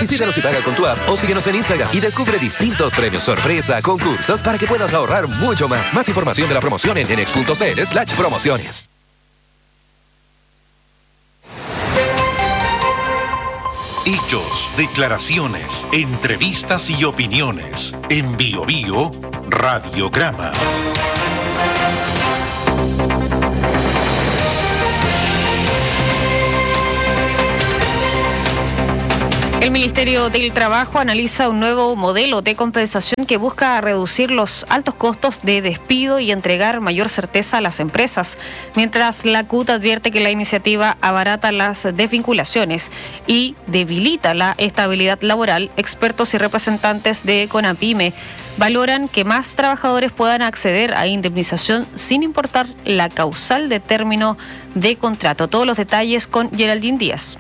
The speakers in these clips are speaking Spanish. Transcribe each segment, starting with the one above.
Visítanos y paga con tu app o síguenos en Instagram y descubre distintos premios sorpresa, concursos para que puedas ahorrar mucho más. Más información de la promoción en enex.cl/promociones. Hechos, declaraciones, entrevistas y opiniones. En Bio Bio, Radiograma. El Ministerio del Trabajo analiza un nuevo modelo de compensación que busca reducir los altos costos de despido y entregar mayor certeza a las empresas, mientras la CUT advierte que la iniciativa abarata las desvinculaciones y debilita la estabilidad laboral. Expertos y representantes de CONAPYME valoran que más trabajadores puedan acceder a indemnización sin importar la causal de término de contrato. Todos los detalles con Geraldine Díaz.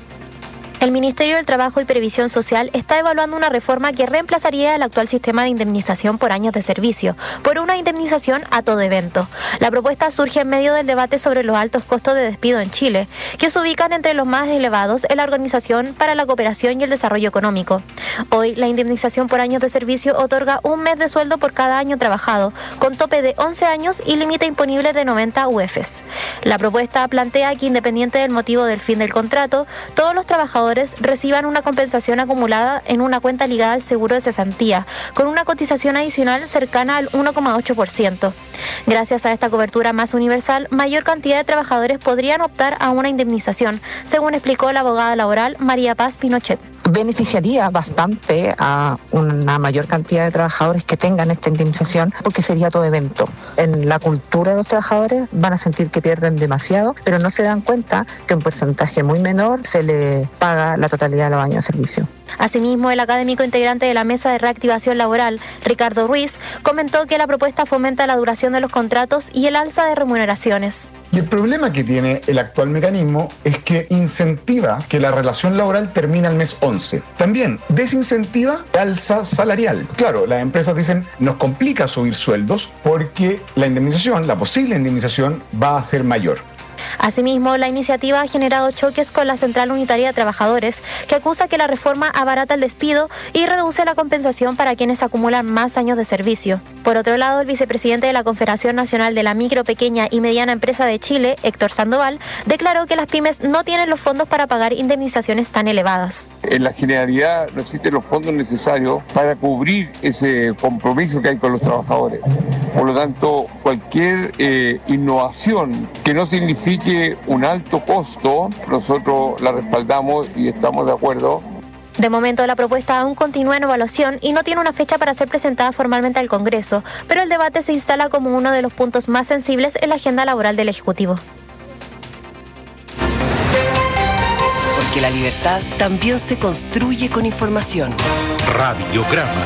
El Ministerio del Trabajo y Previsión Social está evaluando una reforma que reemplazaría el actual sistema de indemnización por años de servicio por una indemnización a todo evento. La propuesta surge en medio del debate sobre los altos costos de despido en Chile, que se ubican entre los más elevados en la Organización para la Cooperación y el Desarrollo Económico. Hoy, la indemnización por años de servicio otorga un mes de sueldo por cada año trabajado, con tope de 11 años y límite imponible de 90 UFs. La propuesta plantea que, independiente del motivo del fin del contrato, todos los trabajadores reciban una compensación acumulada en una cuenta ligada al seguro de cesantía, con una cotización adicional cercana al 1,8%. Gracias a esta cobertura más universal, mayor cantidad de trabajadores podrían optar a una indemnización, según explicó la abogada laboral María Paz Pinochet. Beneficiaría bastante a una mayor cantidad de trabajadores que tengan esta indemnización, porque sería todo evento. En la cultura de los trabajadores van a sentir que pierden demasiado, pero no se dan cuenta que un porcentaje muy menor se le paga la totalidad de los años de servicio. Asimismo, el académico integrante de la Mesa de Reactivación Laboral, Ricardo Ruiz, comentó que la propuesta fomenta la duración de los contratos y el alza de remuneraciones. Y el problema que tiene el actual mecanismo es que incentiva que la relación laboral termine al mes 11. También desincentiva alza salarial. Claro, las empresas dicen, nos complica subir sueldos porque la indemnización, la posible indemnización, va a ser mayor. Asimismo, la iniciativa ha generado choques con la Central Unitaria de Trabajadores, que acusa que la reforma abarata el despido y reduce la compensación para quienes acumulan más años de servicio. Por otro lado, el vicepresidente de la Confederación Nacional de la Micro, Pequeña y Mediana Empresa de Chile, Héctor Sandoval, declaró que las pymes no tienen los fondos para pagar indemnizaciones tan elevadas. En la generalidad no existen los fondos necesarios para cubrir ese compromiso que hay con los trabajadores. Por lo tanto, cualquier innovación que no signifique un alto costo, nosotros la respaldamos y estamos de acuerdo. De momento, la propuesta aún continúa en evaluación y no tiene una fecha para ser presentada formalmente al Congreso, pero el debate se instala como uno de los puntos más sensibles en la agenda laboral del Ejecutivo. Porque la libertad también se construye con información. Radiograma.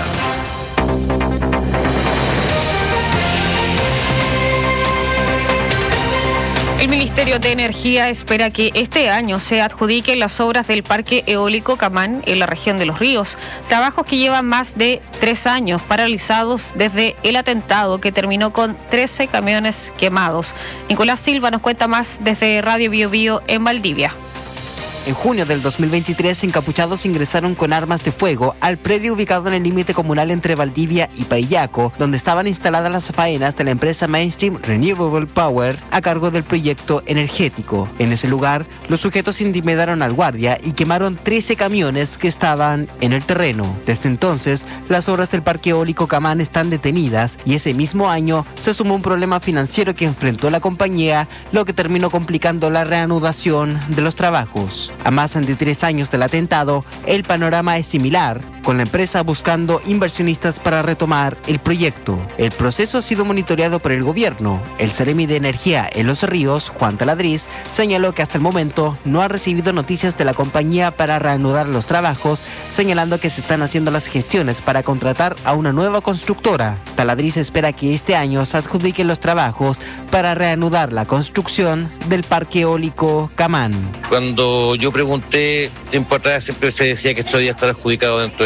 El Ministerio de Energía espera que este año se adjudiquen las obras del Parque Eólico Camán en la región de Los Ríos, trabajos que llevan más de 3 años paralizados desde el atentado que terminó con 13 camiones quemados. Nicolás Silva nos cuenta más desde Radio Bio Bio en Valdivia. En junio del 2023, encapuchados ingresaron con armas de fuego al predio ubicado en el límite comunal entre Valdivia y Paillaco, donde estaban instaladas las faenas de la empresa Mainstream Renewable Power a cargo del proyecto energético. En ese lugar, los sujetos intimidaron al guardia y quemaron 13 camiones que estaban en el terreno. Desde entonces, las obras del Parque Eólico Camán están detenidas y ese mismo año se sumó un problema financiero que enfrentó la compañía, lo que terminó complicando la reanudación de los trabajos. A más de 3 años del atentado, el panorama es similar, con la empresa buscando inversionistas para retomar el proyecto. El proceso ha sido monitoreado por el gobierno. El Seremi de Energía en Los Ríos, Juan Taladriz, señaló que hasta el momento no ha recibido noticias de la compañía para reanudar los trabajos, señalando que se están haciendo las gestiones para contratar a una nueva constructora. Taladriz espera que este año se adjudiquen los trabajos para reanudar la construcción del Parque Eólico Camán. Cuando yo pregunté tiempo atrás, siempre se decía que esto debía estar adjudicado dentro de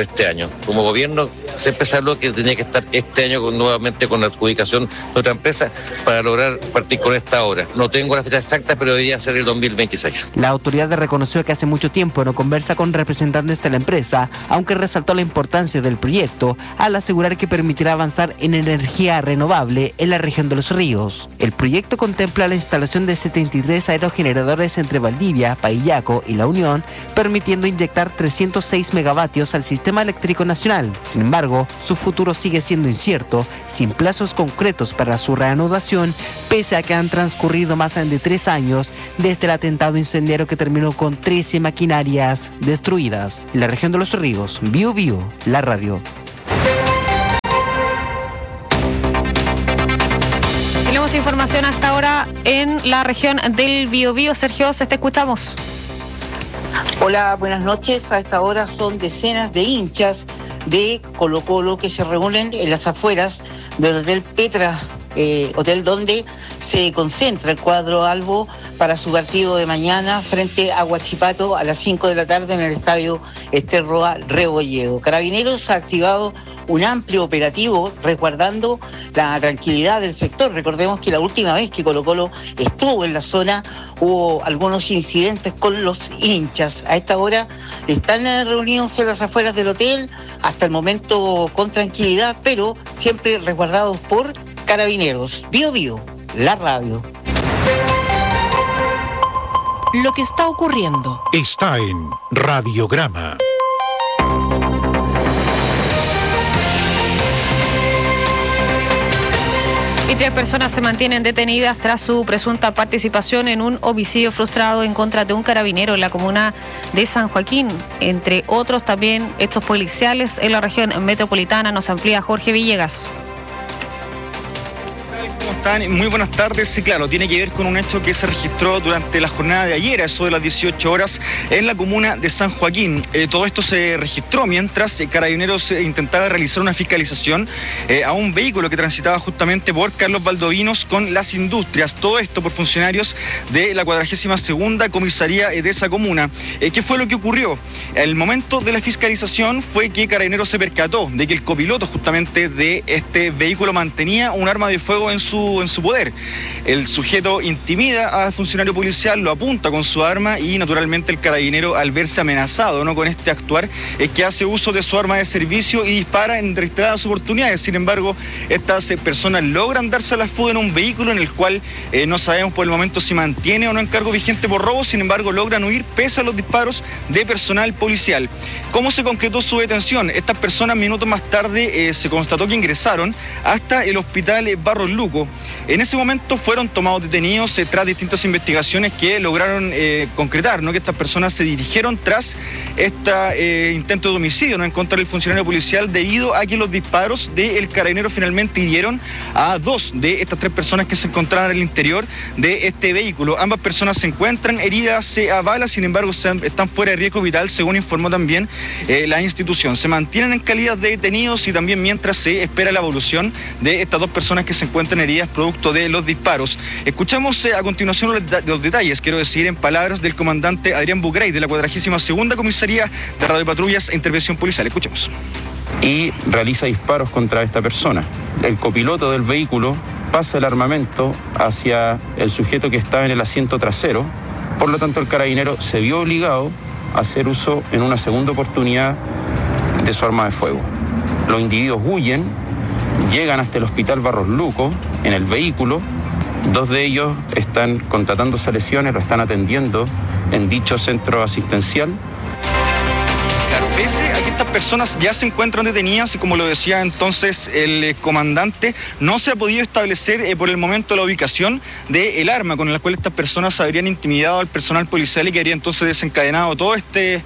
este año. Como gobierno siempre se habló que tenía que estar este año nuevamente con la adjudicación de otra empresa para lograr partir con esta obra. No tengo la fecha exacta, pero debería ser el 2026. La autoridad reconoció que hace mucho tiempo no conversa con representantes de la empresa, aunque resaltó la importancia del proyecto al asegurar que permitirá avanzar en energía renovable en la región de Los Ríos. El proyecto contempla la instalación de 73 aerogeneradores entre Valdivia, Paillaco y La Unión, permitiendo inyectar 306 megavatios al sistema eléctrico nacional. Sin embargo, su futuro sigue siendo incierto, sin plazos concretos para su reanudación, pese a que han transcurrido más de 3 años desde el atentado incendiario que terminó con 13 maquinarias destruidas. En la región de Los Ríos, Bio Bio, la radio. Tenemos información hasta ahora en la región del Biobío. Sergio, te escuchamos. Hola, buenas noches. A esta hora son decenas de hinchas de Colo-Colo que se reúnen en las afueras del Hotel Petra, hotel donde se concentra el cuadro albo para su partido de mañana frente a Huachipato a las 5 de la tarde en el estadio Ester Roa Rebolledo. Carabineros ha activado un amplio operativo resguardando la tranquilidad del sector. Recordemos que la última vez que Colo-Colo estuvo en la zona hubo algunos incidentes con los hinchas. A esta hora están reunidos en las afueras del hotel, hasta el momento con tranquilidad, pero siempre resguardados por Carabineros. Bio Bio, la radio. Lo que está ocurriendo está en Radiograma. Y 3 personas se mantienen detenidas tras su presunta participación en un homicidio frustrado en contra de un carabinero en la comuna de San Joaquín. Entre otros, también hechos policiales en la región metropolitana. Nos amplía Jorge Villegas. ¿Cómo están? Muy buenas tardes. Sí, claro, tiene que ver con un hecho que se registró durante la jornada de ayer, a eso de las 18 horas, en la comuna de San Joaquín. Todo esto se registró mientras Carabineros intentaba realizar una fiscalización a un vehículo que transitaba justamente por Carlos Valdovinos con Las Industrias. Todo esto por funcionarios de la 42ª comisaría de esa comuna. ¿Qué fue lo que ocurrió? El momento de la fiscalización fue que Carabineros se percató de que el copiloto justamente de este vehículo mantenía un arma de fuego en su poder. El sujeto intimida al funcionario policial, lo apunta con su arma y naturalmente el carabinero, al verse amenazado, ¿no?, con este actuar, es que hace uso de su arma de servicio y dispara en reiteradas oportunidades. Sin embargo, estas personas logran darse a la fuga en un vehículo en el cual no sabemos por el momento si mantiene o no encargo vigente por robo. Sin embargo, logran huir pese a los disparos de personal policial. ¿Cómo se concretó su detención? Estas personas minutos más tarde se constató que ingresaron hasta el hospital Barros Luco. En ese momento fueron tomados detenidos tras distintas investigaciones que lograron concretar, ¿no?, que estas personas se dirigieron tras este intento de homicidio, ¿no?, en contra del funcionario policial, debido a que los disparos del carabinero finalmente hirieron a 2 de estas 3 personas que se encontraban en el interior de este vehículo. Ambas personas se encuentran heridas a balas, sin embargo están fuera de riesgo vital, según informó también la institución. Se mantienen en calidad de detenidos y también mientras se espera la evolución de estas 2 personas que se encuentran heridas producto de los disparos. Escuchamos a continuación los detalles, quiero decir, en palabras del comandante Adrián Bucray de la 42ª comisaría de radiopatrullas e intervención policial. Escuchemos. Y realiza disparos contra esta persona. El copiloto del vehículo pasa el armamento hacia el sujeto que estaba en el asiento trasero. Por lo tanto, el carabinero se vio obligado a hacer uso en una segunda oportunidad de su arma de fuego. Los individuos huyen, llegan hasta el hospital Barros Luco en el vehículo. 2 de ellos están con tratándose lesiones, lo están atendiendo en dicho centro asistencial. Pese a que estas personas ya se encuentran detenidas, y como lo decía entonces el comandante, no se ha podido establecer por el momento la ubicación del arma con la cual estas personas habrían intimidado al personal policial y que habría entonces desencadenado todo este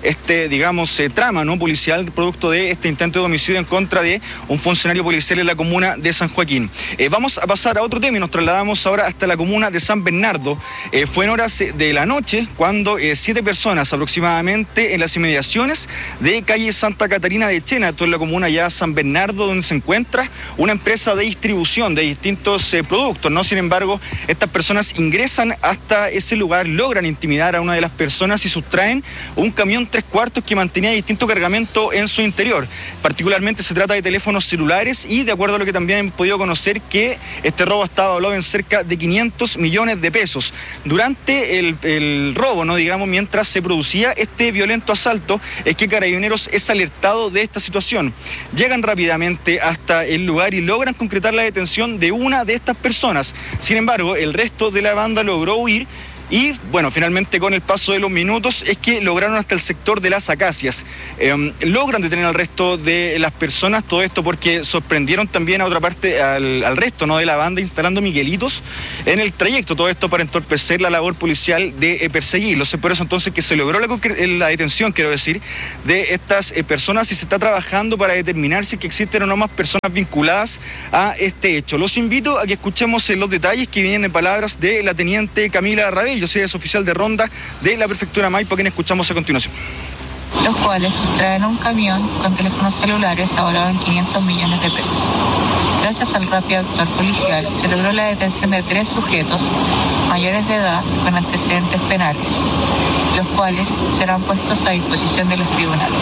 trama, ¿no?, policial, producto de este intento de homicidio en contra de un funcionario policial en la comuna de San Joaquín. Vamos a pasar a otro tema y nos trasladamos ahora hasta la comuna de San Bernardo. Fue en horas de la noche cuando 7 personas aproximadamente en las inmediaciones de calle calle Santa Catarina de Chena, esto es la comuna ya San Bernardo, donde se encuentra una empresa de distribución de distintos productos, ¿no? Sin embargo, estas personas ingresan hasta ese lugar, logran intimidar a una de las personas y sustraen un camión 3/4 que mantenía distinto cargamento en su interior. Particularmente se trata de teléfonos celulares y de acuerdo a lo que también han podido conocer que este robo estaba evaluado en cerca de 500 millones de pesos. Durante el robo, ¿no? Digamos, mientras se producía este violento asalto, es que Carabineros es alertado de esta situación. Llegan rápidamente hasta el lugar y logran concretar la detención de una de estas personas. Sin embargo, el resto de la banda logró huir. Y bueno, finalmente con el paso de los minutos es que lograron hasta el sector de las Acacias. Logran detener al resto de las personas, todo esto porque sorprendieron también a otra parte, al resto, ¿no? de la banda, instalando miguelitos en el trayecto, todo esto para entorpecer la labor policial de perseguirlos. Es por eso entonces que se logró la detención, quiero decir, de estas personas y se está trabajando para determinar si que existen o no más personas vinculadas a este hecho. Los invito a que escuchemos los detalles que vienen en palabras de la teniente Camila Rabello. Yo soy oficial de ronda de la prefectura Maipo, quien escuchamos a continuación. Los cuales sustraen un camión con teléfonos celulares valorados en 500 millones de pesos. Gracias al rápido actuar policial, se logró la detención de 3 sujetos mayores de edad con antecedentes penales, los cuales serán puestos a disposición de los tribunales.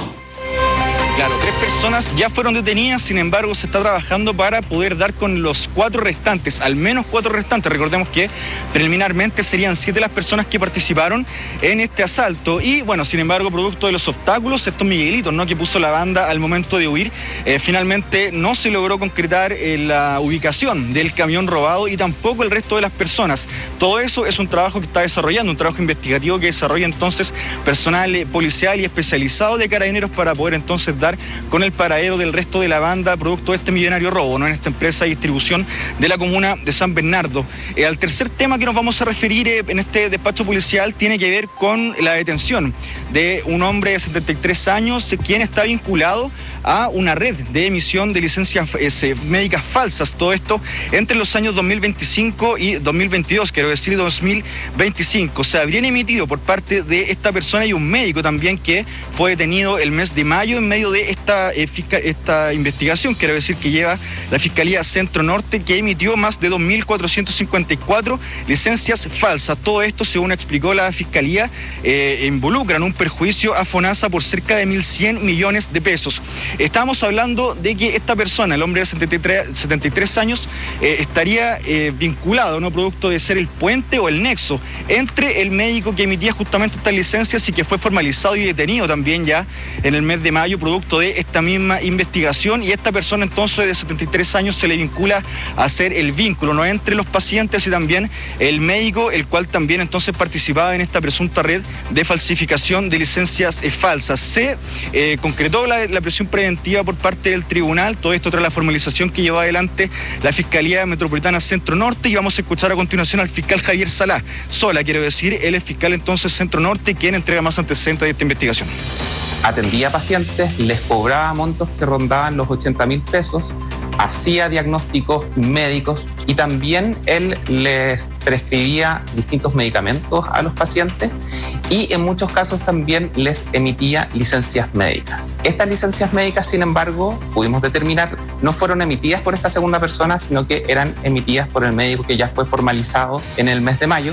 Claro, 3 personas ya fueron detenidas, sin embargo se está trabajando para poder dar con los 4 restantes, al menos 4 restantes. Recordemos que preliminarmente serían 7 las personas que participaron en este asalto y bueno, sin embargo, producto de los obstáculos, estos miguelitos, ¿no? que puso la banda al momento de huir, finalmente no se logró concretar la ubicación del camión robado y tampoco el resto de las personas. Todo eso es un trabajo que está desarrollando, un trabajo investigativo que desarrolla entonces personal policial y especializado de Carabineros para poder entonces dar con el paradero del resto de la banda producto de este millonario robo, ¿no? en esta empresa de distribución de la comuna de San Bernardo. Al tercer tema que nos vamos a referir en este despacho policial tiene que ver con la detención de un hombre de 73 años quien está vinculado a una red de emisión de licencias médicas falsas, todo esto entre los años 2025 y 2022, quiero decir 2025. Se habrían emitido por parte de esta persona y un médico también que fue detenido el mes de mayo en medio de esta investigación, quiero decir que lleva la Fiscalía Centro Norte, que emitió más de 2.454 licencias falsas. Todo esto, según explicó la Fiscalía, involucran un perjuicio a FONASA por cerca de 1.100 millones de pesos. Estamos hablando de que esta persona, el hombre de 73 años, estaría vinculado, ¿no? producto de ser el puente o el nexo entre el médico que emitía justamente estas licencias y que fue formalizado y detenido también ya en el mes de mayo, producto de esta misma investigación, y esta persona entonces de 73 años se le vincula a hacer el vínculo, ¿no? entre los pacientes y también el médico, el cual también entonces participaba en esta presunta red de falsificación de licencias falsas. Se concretó la prisión preventiva por parte del tribunal, todo esto tras la formalización que llevó adelante la Fiscalía Metropolitana Centro Norte, y vamos a escuchar a continuación al fiscal Javier Sola, quiero decir, él es fiscal entonces Centro Norte, quien entrega más antecedentes de esta investigación. Atendía pacientes, les cobraba montos que rondaban los 80.000 pesos, hacía diagnósticos médicos y también él les prescribía distintos medicamentos a los pacientes y en muchos casos también les emitía licencias médicas. Estas licencias médicas, sin embargo, pudimos determinar, no fueron emitidas por esta segunda persona, sino que eran emitidas por el médico que ya fue formalizado en el mes de mayo.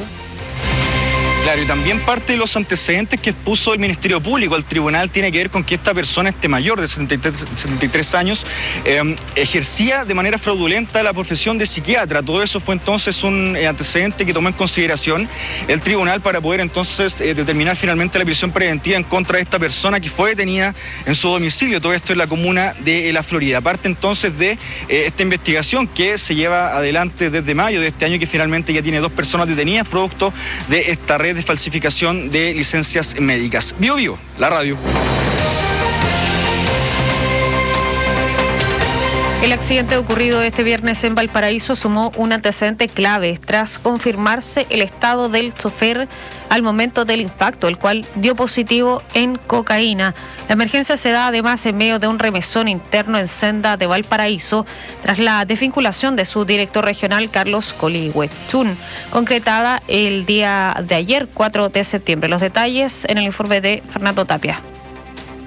Claro, y también parte de los antecedentes que puso el Ministerio Público al tribunal tiene que ver con que esta persona, este mayor de 73 años, ejercía de manera fraudulenta la profesión de psiquiatra. Todo eso fue entonces un antecedente que tomó en consideración el tribunal para poder entonces determinar finalmente la prisión preventiva en contra de esta persona que fue detenida en su domicilio. Todo esto en la comuna de La Florida. Parte entonces de esta investigación que se lleva adelante desde mayo de este año, que finalmente ya tiene 2 personas detenidas producto de esta red de falsificación de licencias médicas. Bio Bio, la radio. El accidente ocurrido este viernes en Valparaíso sumó un antecedente clave tras confirmarse el estado del chofer al momento del impacto, el cual dio positivo en cocaína. La emergencia se da además en medio de un remesón interno en Senda de Valparaíso tras la desvinculación de su director regional Carlos Coligüechún, concretada el día de ayer, 4 de septiembre. Los detalles en el informe de Fernando Tapia.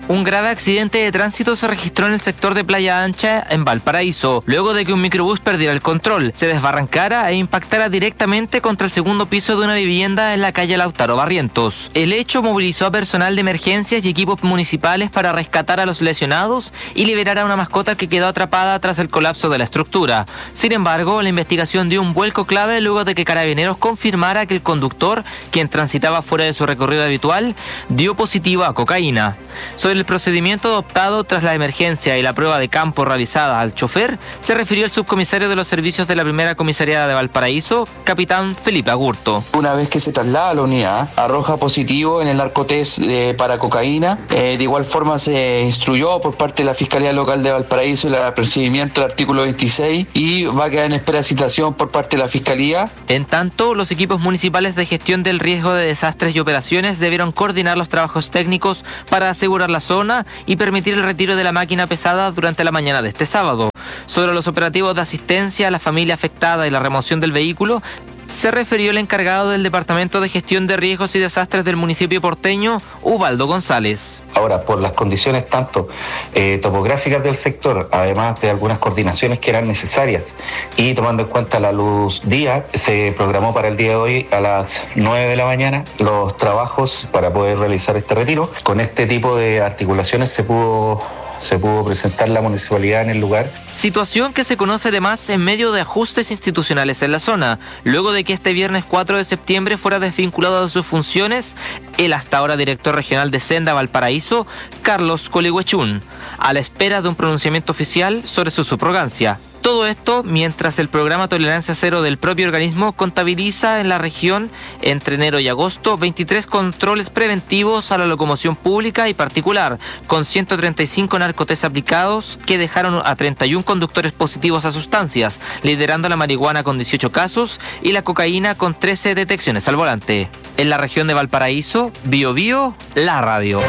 Un grave accidente de tránsito se registró en el sector de Playa Ancha, en Valparaíso, luego de que un microbús perdiera el control, se desbarrancara e impactara directamente contra el segundo piso de una vivienda en la calle Lautaro Barrientos. El hecho movilizó a personal de emergencias y equipos municipales para rescatar a los lesionados y liberar a una mascota que quedó atrapada tras el colapso de la estructura. Sin embargo, la investigación dio un vuelco clave luego de que Carabineros confirmara que el conductor, quien transitaba fuera de su recorrido habitual, dio positivo a cocaína. Sobre el procedimiento adoptado tras la emergencia y la prueba de campo realizada al chofer, se refirió el subcomisario de los servicios de la primera comisaría de Valparaíso, capitán Felipe Agurto. Una vez que se traslada a la unidad, arroja positivo en el narcotest para cocaína. De igual forma se instruyó por parte de la Fiscalía Local de Valparaíso el apercibimiento del artículo 26 y va a quedar en espera de citación por parte de la Fiscalía. En tanto, los equipos municipales de gestión del riesgo de desastres y operaciones debieron coordinar los trabajos técnicos para asegurar la zona y permitir el retiro de la máquina pesada durante la mañana de este sábado. Sobre los operativos de asistencia a la familia afectada y la remoción del vehículo, se refirió el encargado del Departamento de Gestión de Riesgos y Desastres del municipio porteño, Ubaldo González. Ahora, por las condiciones tanto topográficas del sector, además de algunas coordinaciones que eran necesarias, y tomando en cuenta la luz día, se programó para el día de hoy a las 9 de la mañana los trabajos para poder realizar este retiro. Con este tipo de articulaciones se pudo presentar la municipalidad en el lugar. Situación que se conoce además en medio de ajustes institucionales en la zona, luego de que este viernes 4 de septiembre fuera desvinculado de sus funciones el hasta ahora director regional de Senda Valparaíso, Carlos Coligüechún, a la espera de un pronunciamiento oficial sobre su subrogancia. Todo esto mientras el programa Tolerancia Cero del propio organismo contabiliza en la región entre enero y agosto 23 controles preventivos a la locomoción pública y particular, con 135 narcotests aplicados que dejaron a 31 conductores positivos a sustancias, liderando la marihuana con 18 casos y la cocaína con 13 detecciones al volante. En la región de Valparaíso, Biobío, la radio.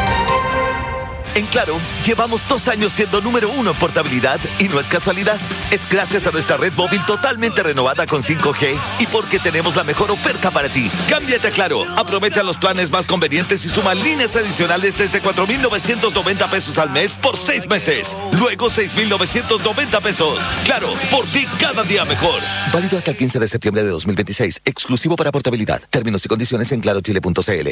En Claro, llevamos 2 años siendo número 1 en portabilidad y no es casualidad. Es gracias a nuestra red móvil totalmente renovada con 5G y porque tenemos la mejor oferta para ti. Cámbiate a Claro, aprovecha los planes más convenientes y suma líneas adicionales desde 4,990 pesos al mes por 6 meses. Luego 6,990 pesos. Claro, por ti cada día mejor. Válido hasta el 15 de septiembre de 2026. Exclusivo para portabilidad. Términos y condiciones en clarochile.cl.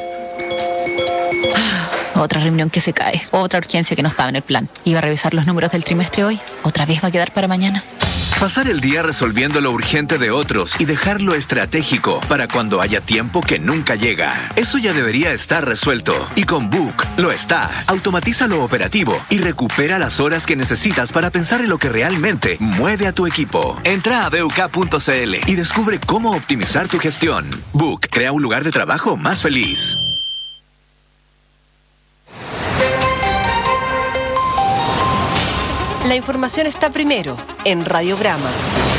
Otra reunión que se cae, otra urgencia que no estaba en el plan. Iba a revisar los números del trimestre hoy, otra vez va a quedar para mañana. Pasar el día resolviendo lo urgente de otros y dejarlo estratégico para cuando haya tiempo que nunca llega. Eso ya debería estar resuelto. Y con Book lo está. Automatiza lo operativo y recupera las horas que necesitas para pensar en lo que realmente mueve a tu equipo. Entra a BUK.cl y descubre cómo optimizar tu gestión. Book crea un lugar de trabajo más feliz. La información está primero en Radiograma.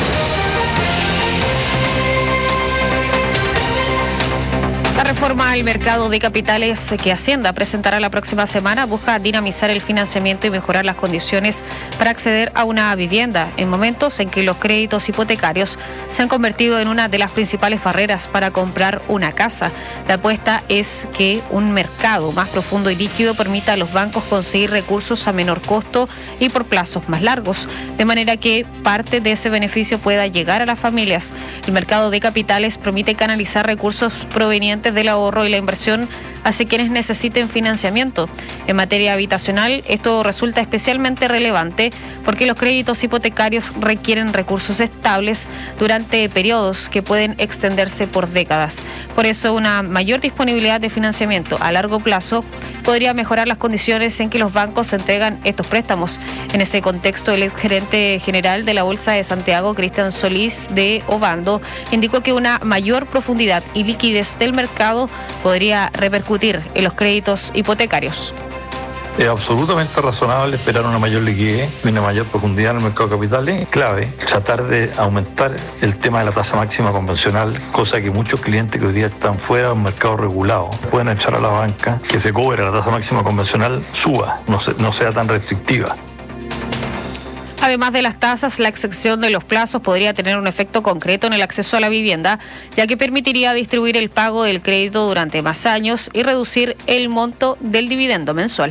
La reforma al mercado de capitales que Hacienda presentará la próxima semana busca dinamizar el financiamiento y mejorar las condiciones para acceder a una vivienda en momentos en que los créditos hipotecarios se han convertido en una de las principales barreras para comprar una casa. La apuesta es que un mercado más profundo y líquido permita a los bancos conseguir recursos a menor costo y por plazos más largos, de manera que parte de ese beneficio pueda llegar a las familias. El mercado de capitales permite canalizar recursos provenientes del ahorro y la inversión hacia quienes necesiten financiamiento. En materia habitacional, esto resulta especialmente relevante porque los créditos hipotecarios requieren recursos estables durante periodos que pueden extenderse por décadas. Por eso, una mayor disponibilidad de financiamiento a largo plazo podría mejorar las condiciones en que los bancos entregan estos préstamos. En ese contexto, el exgerente general de la Bolsa de Santiago, Cristian Solís de Obando, indicó que una mayor profundidad y liquidez del mercado podría repercutir en los créditos hipotecarios. Es absolutamente razonable esperar una mayor liquidez y una mayor profundidad en el mercado de capitales. Es clave tratar de aumentar el tema de la tasa máxima convencional, cosa que muchos clientes que hoy día están fuera de un mercado regulado pueden echar a la banca, que se cobre la tasa máxima convencional suba, no sea tan restrictiva. Además de las tasas, la exención de los plazos podría tener un efecto concreto en el acceso a la vivienda, ya que permitiría distribuir el pago del crédito durante más años y reducir el monto del dividendo mensual.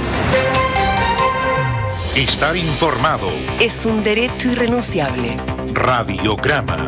Estar informado. Es un derecho irrenunciable. Radiograma.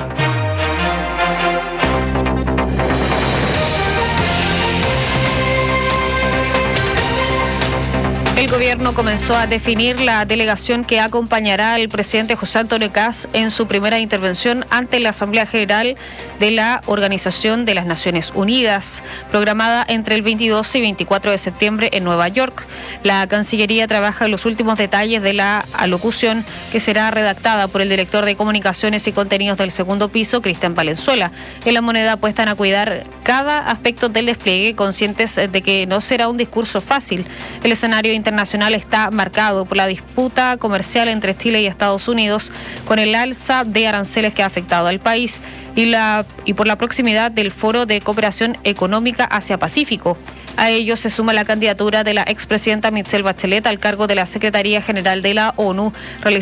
El gobierno comenzó a definir la delegación que acompañará al presidente José Antonio Kast en su primera intervención ante la Asamblea General de la Organización de las Naciones Unidas, programada entre el 22 y 24 de septiembre en Nueva York. La Cancillería trabaja en los últimos detalles de la alocución, que será redactada por el director de Comunicaciones y Contenidos del segundo piso, Cristian Valenzuela. En La Moneda apuestan a cuidar cada aspecto del despliegue, conscientes de que no será un discurso fácil. El escenario internacional está marcado por la disputa comercial entre Chile y Estados Unidos, con el alza de aranceles que ha afectado al país y por la proximidad del Foro de Cooperación Económica Asia-Pacífico. A ello se suma la candidatura de la expresidenta Michelle Bachelet al cargo de la Secretaría General de la ONU,